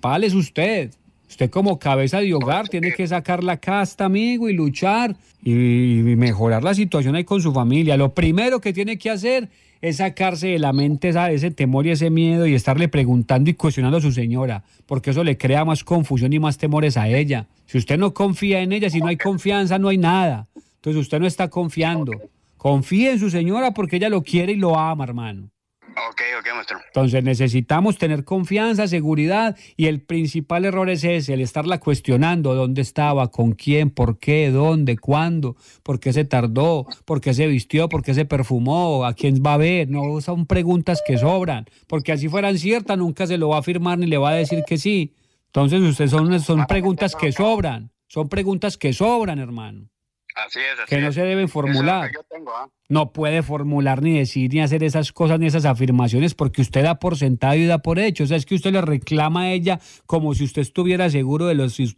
principal es usted. Usted como cabeza de hogar tiene que sacar la casta, amigo, y luchar y mejorar la situación ahí con su familia. Lo primero que tiene que hacer es sacarse de la mente ese temor y ese miedo y estarle preguntando y cuestionando a su señora, porque eso le crea más confusión y más temores a ella. Si usted no confía en ella, si no hay confianza, no hay nada. Entonces usted no está confiando. Confíe en su señora porque ella lo quiere y lo ama, hermano. Ok, maestro. Entonces necesitamos tener confianza, seguridad, y el principal error es ese, el estarla cuestionando dónde estaba, con quién, por qué, dónde, cuándo, por qué se tardó, por qué se vistió, por qué se perfumó, a quién va a ver. No, son preguntas que sobran, porque así fueran ciertas nunca se lo va a afirmar ni le va a decir que sí. Entonces ustedes son preguntas que sobran, hermano. Así es. Que no se deben formular. Eso es lo que yo tengo, No puede formular, ni decir, ni hacer esas cosas, ni esas afirmaciones, porque usted da por sentado y da por hecho. O sea, es que usted le reclama a ella como si usted estuviera seguro de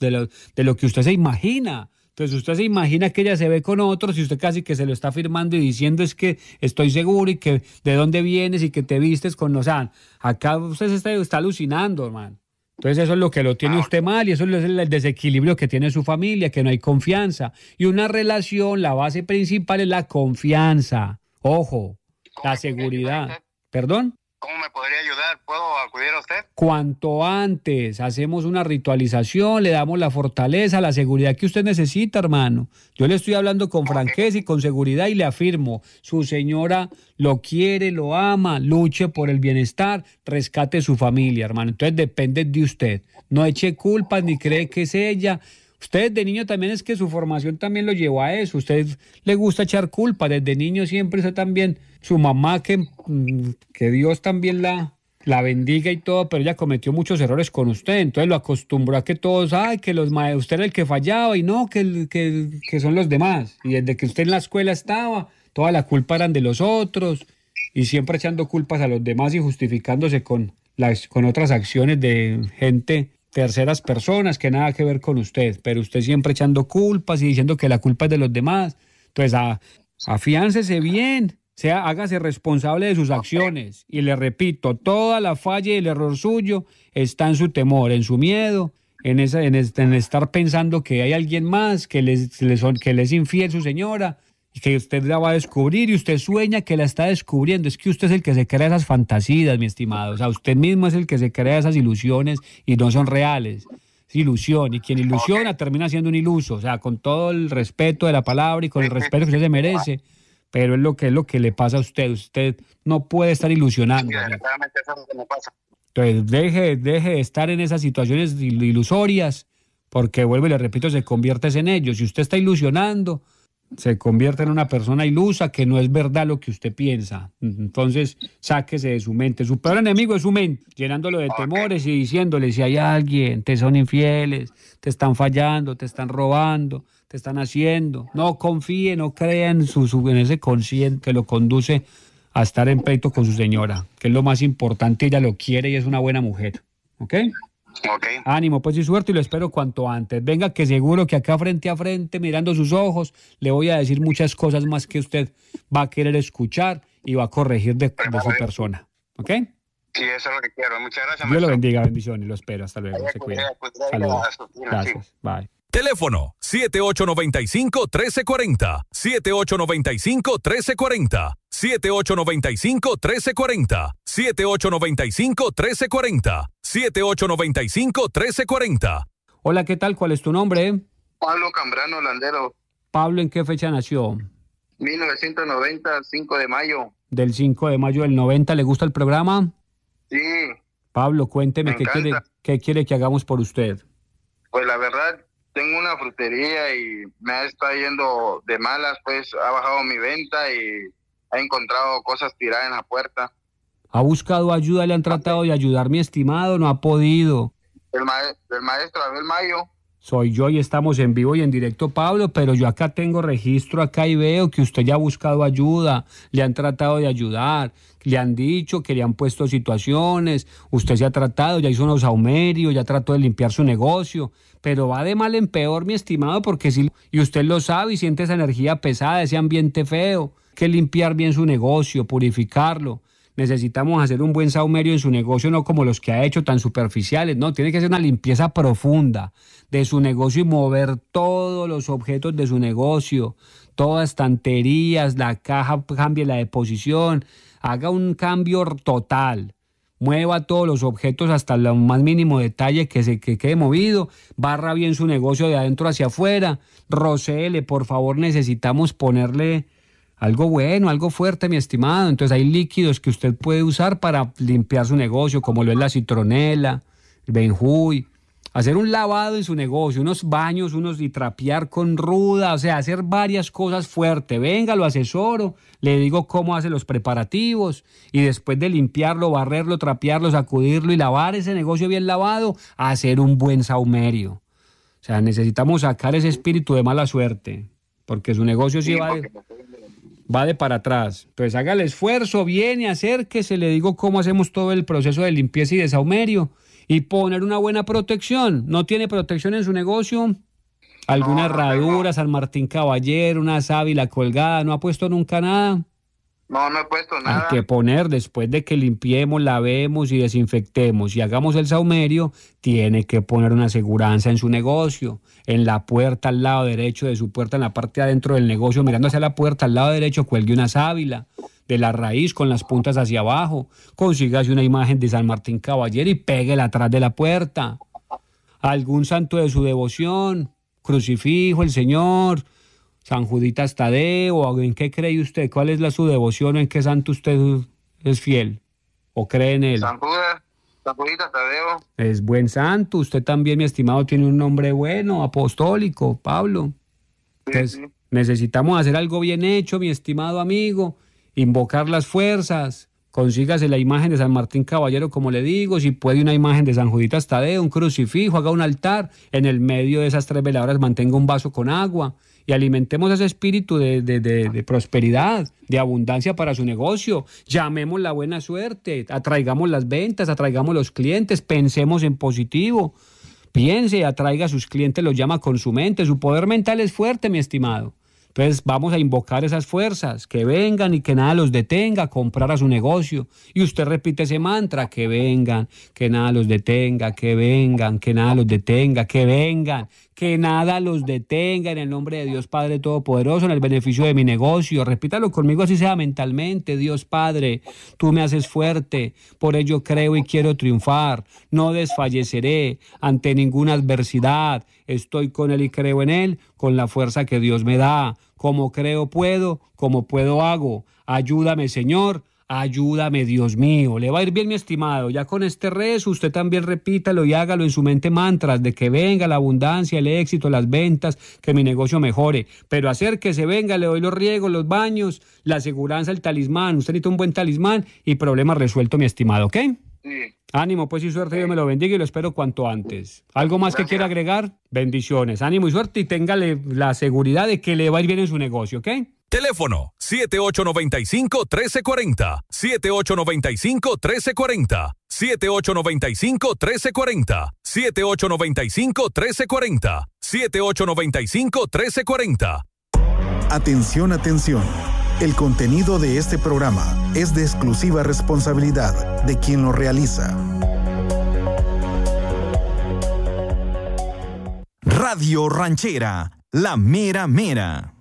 lo que usted se imagina. Entonces usted se imagina que ella se ve con otros y usted casi que se lo está afirmando y diciendo es que estoy seguro y que de dónde vienes y que te vistes con... O sea, acá usted está alucinando, hermano. Entonces eso es lo que lo tiene usted mal y eso es el desequilibrio que tiene su familia, que no hay confianza. Y una relación, la base principal es la confianza. Ojo, la seguridad. ¿Perdón? ¿Cómo me podría ayudar? ¿Puedo acudir a usted? Cuanto antes hacemos una ritualización, le damos la fortaleza, la seguridad que usted necesita, hermano. Yo le estoy hablando con franqueza y con seguridad y le afirmo, su señora lo quiere, lo ama, luche por el bienestar, rescate su familia, hermano. Entonces depende de usted. No eche culpas ni cree que es ella. Usted de niño también es que su formación también lo llevó a eso. Usted le gusta echar culpa. Desde niño siempre usted también, su mamá que Dios también la bendiga y todo, pero ella cometió muchos errores con usted. Entonces lo acostumbró a que todos, que usted era el que fallaba y no, que son los demás. Y desde que usted en la escuela estaba, toda la culpa eran de los otros y siempre echando culpas a los demás y justificándose con otras acciones de gente, terceras personas que nada que ver con usted, pero usted siempre echando culpas y diciendo que la culpa es de los demás. Entonces, afiáncese bien, hágase responsable de sus acciones. Y le repito, toda la falla y el error suyo está en su temor, en su miedo, en estar pensando que hay alguien más, que le es infiel su señora, y que usted la va a descubrir y usted sueña que la está descubriendo. Es que usted es el que se crea esas fantasías, mi estimado. O sea, usted mismo es el que se crea esas ilusiones y no son reales. Es ilusión, y quien ilusiona termina siendo un iluso. O sea, con todo el respeto de la palabra y con el respeto que usted se merece, pero es lo que le pasa a usted. Usted no puede estar ilusionando. Realmente eso es lo que me pasa. Entonces, deje de estar en esas situaciones ilusorias, porque vuelvo y le repito, se convierte en ellos. Si usted está ilusionando, se convierte en una persona ilusa que no es verdad lo que usted piensa. Entonces, sáquese de su mente. Su peor enemigo es su mente, llenándolo de temores y diciéndole si hay alguien, te son infieles, te están fallando, te están robando, te están haciendo. No confíe, no crea en ese consciente que lo conduce a estar en pleito con su señora, que es lo más importante. Ella lo quiere y es una buena mujer. ¿Ok? Ánimo, pues, y suerte, y lo espero cuanto antes. Venga, que seguro que acá frente a frente, mirando sus ojos, le voy a decir muchas cosas más que usted va a querer escuchar y va a corregir de su persona. ¿Ok? Sí, eso es lo que quiero. Muchas gracias, Dios lo bendiga, bendiciones, lo espero. Hasta luego. Se cuida. Saludos. Gracias. Bye. Teléfono 7895-1340, 7895-1340, 7895-1340, 7895-1340, 7895-1340. Hola, ¿qué tal? ¿Cuál es tu nombre? Pablo Cambrano Landero. Pablo, ¿en qué fecha nació? 1990, 5 de mayo. Del 5 de mayo del 90, ¿le gusta el programa? Sí. Pablo, cuénteme, ¿qué quiere que hagamos por usted? Pues la verdad, tengo una frutería y me ha estado yendo de malas, pues ha bajado mi venta y ha encontrado cosas tiradas en la puerta. ¿Ha buscado ayuda? ¿Le han tratado de ayudar, mi estimado? No ha podido. El maestro Abel Mayo. Soy yo y estamos en vivo y en directo, Pablo, pero yo acá tengo registro acá y veo que usted ya ha buscado ayuda, le han tratado de ayudar, le han dicho que le han puesto situaciones, usted se ha tratado, ya hizo unos saumerios, ya trató de limpiar su negocio, pero va de mal en peor, mi estimado, porque sí, y usted lo sabe y siente esa energía pesada, ese ambiente feo, que limpiar bien su negocio, purificarlo. necesitamos hacer un buen saumerio en su negocio, no como los que ha hecho tan superficiales, no, tiene que hacer una limpieza profunda de su negocio y mover todos los objetos de su negocio, todas estanterías, la caja, cambie la de posición, haga un cambio total. Mueva todos los objetos hasta el más mínimo detalle que quede movido, barra bien su negocio de adentro hacia afuera, rocéele, por favor, necesitamos ponerle algo bueno, algo fuerte, mi estimado. Entonces hay líquidos que usted puede usar para limpiar su negocio, como lo es la citronela, el benjuy, hacer un lavado en su negocio, unos baños, y trapear con ruda, o sea, hacer varias cosas fuertes. Venga, lo asesoro, le digo cómo hace los preparativos y después de limpiarlo, barrerlo, trapearlo, sacudirlo y lavar ese negocio bien lavado, hacer un buen saumerio. O sea, necesitamos sacar ese espíritu de mala suerte, porque su negocio sí va de para atrás. Entonces haga el esfuerzo, viene, acérquese, le digo cómo hacemos todo el proceso de limpieza y de saumerio. Y poner una buena protección. ¿No tiene protección en su negocio? ¿Alguna herradura, San Martín Caballero, una sábila colgada? ¿No ha puesto nunca nada? No he puesto nada. Hay que poner, después de que limpiemos, lavemos y desinfectemos y hagamos el saumerio, tiene que poner una aseguranza en su negocio. En la puerta, al lado derecho de su puerta, en la parte de adentro del negocio, mirando hacia la puerta, al lado derecho, cuelgue una sábila de la raíz con las puntas hacia abajo. Consígase una imagen de San Martín Caballero y péguela atrás de la puerta. Algún santo de su devoción, crucifijo, el Señor, San Juditas Tadeo. ¿En qué cree usted? ¿Cuál es su devoción o en qué santo usted es fiel o cree en él? San Juditas Tadeo. Es buen santo. Usted también, mi estimado, tiene un nombre bueno, apostólico, Pablo. Entonces, necesitamos hacer algo bien hecho, mi estimado amigo. Invocar las fuerzas, consígase la imagen de San Martín Caballero, como le digo, si puede una imagen de San Juditas Tadeo, un crucifijo, haga un altar, en el medio de esas 3 veladoras mantenga un vaso con agua y alimentemos ese espíritu de prosperidad, de abundancia para su negocio. Llamemos la buena suerte, atraigamos las ventas, atraigamos los clientes, pensemos en positivo, piense, atraiga a sus clientes, los llama con su mente, su poder mental es fuerte, mi estimado. Entonces vamos a invocar esas fuerzas, que vengan y que nada los detenga a comprar a su negocio. Y usted repite ese mantra, que vengan, que nada los detenga, que vengan, que nada los detenga, que vengan, que nada los detenga en el nombre de Dios Padre Todopoderoso, en el beneficio de mi negocio. Repítalo conmigo así sea mentalmente. Dios Padre, tú me haces fuerte, por ello creo y quiero triunfar. No desfalleceré ante ninguna adversidad. Estoy con Él y creo en Él, con la fuerza que Dios me da. Como creo puedo, como puedo hago. Ayúdame, Señor, ayúdame, Dios mío. Le va a ir bien, mi estimado. Ya con este rezo usted también repítalo y hágalo en su mente mantras de que venga la abundancia, el éxito, las ventas, que mi negocio mejore. Pero hacer que se venga, le doy los riegos, los baños, la aseguranza, el talismán. Usted necesita un buen talismán y problema resuelto, mi estimado, ¿ok? Sí. Ánimo, pues, y suerte, Dios me lo bendiga y lo espero cuanto antes. ¿Algo más que quiera agregar? Bendiciones, ánimo y suerte y téngale la seguridad de que le va a ir bien en su negocio, ¿ok? Teléfono 7895-1340, 7895-1340, 7895-1340, 7895-1340, 7895-1340. Atención, atención. El contenido de este programa es de exclusiva responsabilidad de quien lo realiza. Radio Ranchera, la mera mera.